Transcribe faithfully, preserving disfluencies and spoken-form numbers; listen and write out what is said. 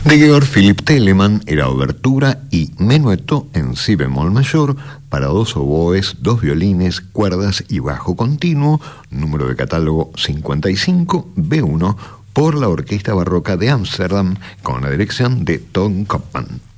De Georg Philipp Telemann era obertura y menueto en si bemol mayor para dos oboes, dos violines, cuerdas y bajo continuo, número de catálogo cincuenta y cinco B uno, por la Orquesta Barroca de Ámsterdam con la dirección de Ton Koopman.